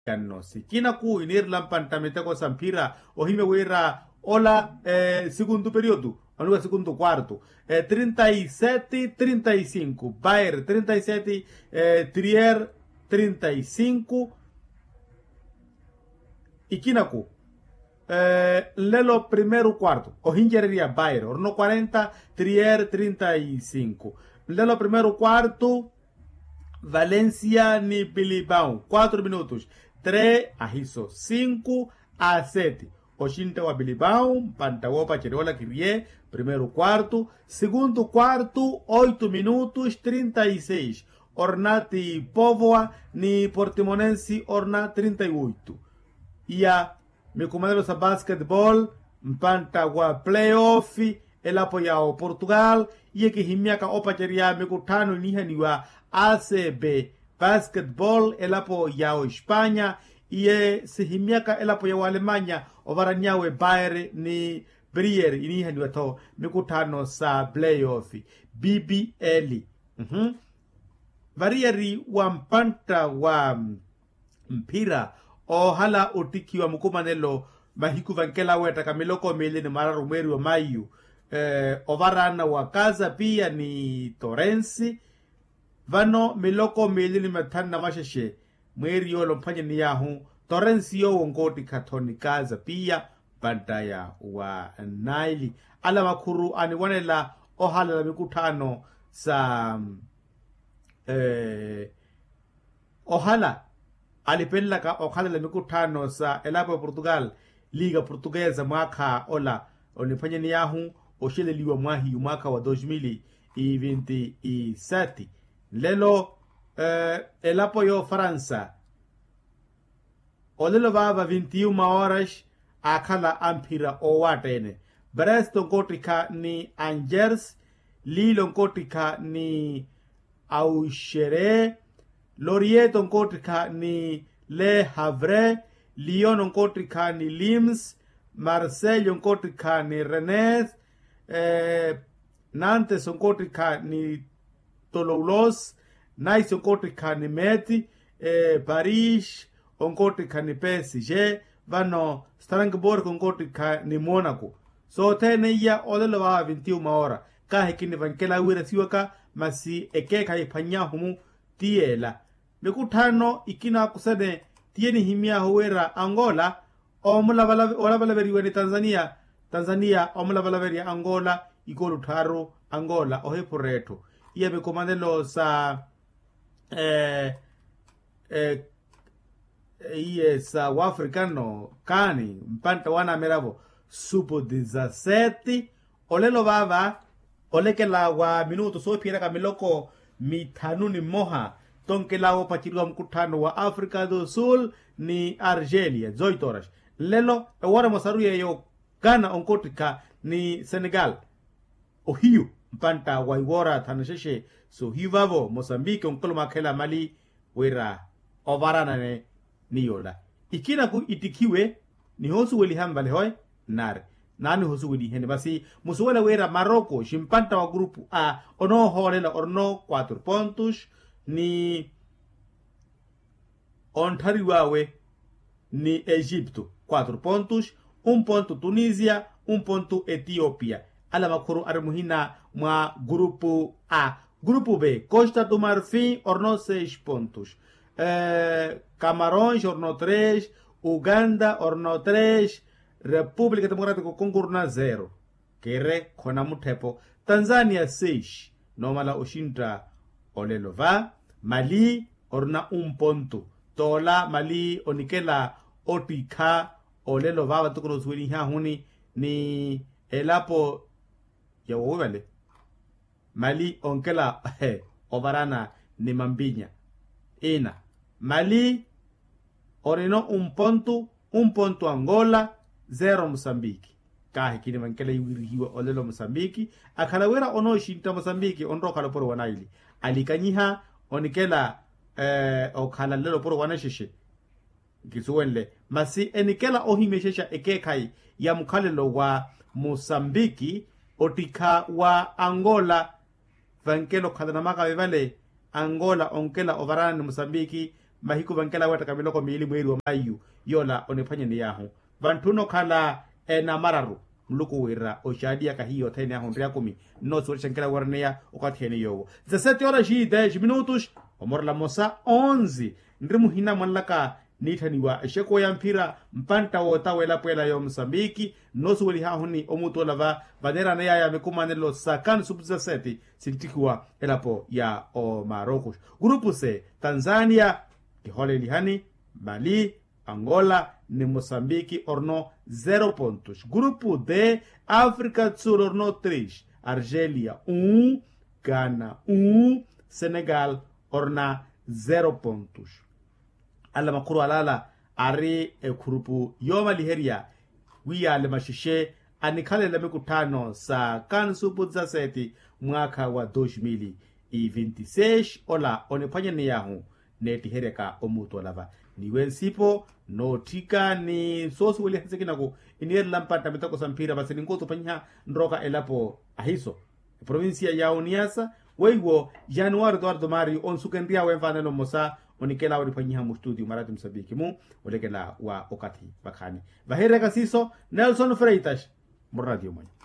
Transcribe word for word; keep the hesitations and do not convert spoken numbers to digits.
Kannosi kina ku inir lampantamete ko sampira o hime wera ola eh, segundo periodo anuga segundo quarto eh, trinta e sete trinta e cinco Bayer trinta e sete eh, Trier trinta e cinco e kina ku eh, lelo primeiro quarto o hingeria Bayer orno quarenta Trier trinta e cinco lelo primeiro quarto Valencia ni Bilbao quatro minutos três a riso cinco a sete Oxinta wa Bilbao Pantawopa Cherola Kirie primeiro quarto segundo quarto oito minutos trinta e seis Ornati Póvoa ni Portimonense Orna trinta e oito e a meu comandante sa basquetebol Pantawa playoff el apoiao Portugal e que himiaka opa cheria mekutano nihaniwa A C B Basketball el apoiao Espanha e se himiaka el apoiao Alemanha o varanyawe Bayer ni Brier ini haniwa to mekutano sa playoff B B L mhm variari wa mpanta wa mpira o hala otikiwa mukumanelo mahiku vankela weta kamiloko mele ni mara rumeri wa mayu eh, ovarana wa kaza pia ni Torrense vano miloko mele ni matana masheshe mweri yolo mpanya ni yahu Torrense yo wongoti katoni kaza pia bantaya wa Naili ala makuru aniwanela o hala la mikutano sa eh, ohala alipelaka ohala la mikutano sa elapo Portugal Liga Portuguesa mwaka ola onifanya ni yahu oshele liwa mwahi mwaka wa dois mil e vinte e sete lelo eh, elapo yo França olelo vava vinte e uma horas akala ampira o watene Brest onkotika ni Angers Lille onkotika ni Auxerre Lorient onkotika ni Le Havre Lyon onkotika ni Lims Marseille onkotika ni Rennes eh, Nantes onkotika ni Toulouse Nice onkotika ni Metz eh, Paris onkotika ni P S G vano Strasbourg onkotika ni Monaco so tene ya olelo wa vinte e uma hora ka hekini vankela wira siwaka masi ekeka ipanya humu tiela mikutano ikina kusade tieni himia huwera Angola omula wala wala veri ni Tanzania Tanzania omula wala veri Angola igolu taro Angola oheporeto iya bekomandelo sa eh eh iye sa wafricano kani mpanta wana meravo supo dezessete olelo baba olekela wa minuto so pira kamiloko mitanu ni moha tonke lao pachirwa mkutano wa Afrika do Sul ni Argelia dezoito horas lelo ewara mosaruye yo Ghana onkotika ni Senegal ohiyo mpanta wa iwora tanasheshe so hivavo Mozambique onkolo makela Mali wera ovarana ne niyola ikina ku itikiwe ni hosu weli hambale hoy nare nani hosu weli hene basi musuwela wera Maroko shimpanta wa grupu A ono holela orno cuatro pontos ni ontariwawe ni Egipto cuatro pontos un ponto Tunisia un ponto Etiopia ala makuru armuhina mwa grupo A grupo B Costa do Marfim orno seis pontos eh, Camarões orno três Uganda orno três República Democrática do Congo orno zero kere kona mutepo Tanzania seis nomala oshinta olelova Mali orna un ponto tola Mali onikela otika olelova batuko zwini ha huni ni elapo ya wowele Mali onkela he ovarana ni Mambinya ina Mali orino un ponto un ponto Angola zero Mozambique kahe kini mankele yuri hiwa olelo Mozambique akalawera ono shinta Mozambique onro kala poro wanaili alikanyiha onikela eh okala lelo poro wanasheshe kisuwenle masi enikela ohimeshesha ekekai ya mkalelo wa Mozambique otika wa Angola vankelo kadana maka vivale Angola onkela ovarana ni Mozambique mahiku vankela weta kamiloko miili mweri wa mayu yola onepanye ni yahu vantuno kala ena mararu mluku wira oshadia kahiyo tene ahondria kumi no sori shankela warnea okatheni yowo dezessete horas e dez minutos omorla mosa onze ndrimu hina manlaka nithaniwa sheko ya mpira mpanta wota wela pwela yo Msambiki nosu weli hahuni omutola va vanera neya ya mekumanelo sakan sub dezessete sintikiwa elapo ya o Marocos. Grupo C Tanzania kihole lihani Mali Angola ni Mozambique orno zero pontos. Grupo D África do Sul orno três, Argélia um, Ghana um, Senegal orna zero pontos. Alla makuru alala ari e grupo yoma liheria wiya le mashishe anikale la mikutano sa kan supu dezessete mwaka wa dois mil e vinte e seis ola onepanya ni yahu neti hereka omuto lava niwe nsipo no tika ni sosu wili hanseki nako inier lampata mitako sampira basi ningoto panya nroka elapo ahiso provincia ya Uniasa weiwo Januari Eduardo Mario onsukendia wemfanelo mosa onikela wali panya mu studio marati Msambiki mu olekela wa okati bakani vahereka siso Nelson Freitas mu radio moja.